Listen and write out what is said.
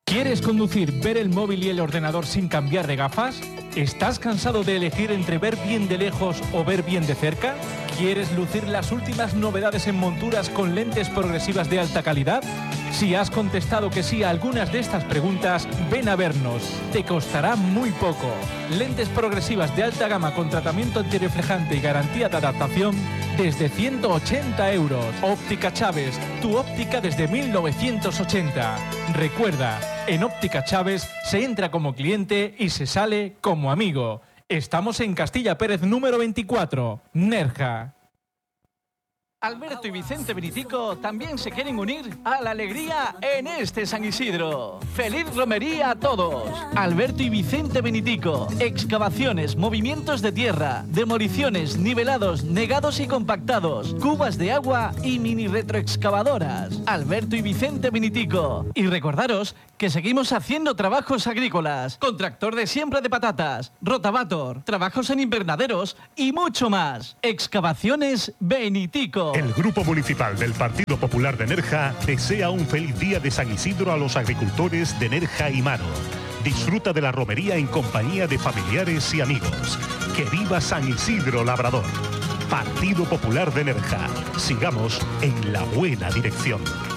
¿Quieres conducir, ver el móvil y el ordenador sin cambiar de gafas? ¿Estás cansado de elegir entre ver bien de lejos o ver bien de cerca? ¿Quieres lucir las últimas novedades en monturas con lentes progresivas de alta calidad? Si has contestado que sí a algunas de estas preguntas, ven a vernos. Te costará muy poco. Lentes progresivas de alta gama con tratamiento antirreflejante y garantía de adaptación desde 180 euros. Óptica Chávez, tu óptica desde 1980. Recuerda, en Óptica Chávez se entra como cliente y se sale como amigo. Estamos en Castilla Pérez número 24, Nerja. Alberto y Vicente Benitico también se quieren unir a la alegría en este San Isidro. ¡Feliz romería a todos! Alberto y Vicente Benitico. Excavaciones, movimientos de tierra, demoliciones, nivelados, negados y compactados, cubas de agua y mini retroexcavadoras. Alberto y Vicente Benitico. Y recordaros que seguimos haciendo trabajos agrícolas, con tractor de siembra de patatas, rotavator, trabajos en invernaderos y mucho más. Excavaciones Benitico. El Grupo Municipal del Partido Popular de Nerja desea un feliz día de San Isidro a los agricultores de Nerja y Maro. Disfruta de la romería en compañía de familiares y amigos. ¡Que viva San Isidro Labrador! Partido Popular de Nerja. Sigamos en la buena dirección.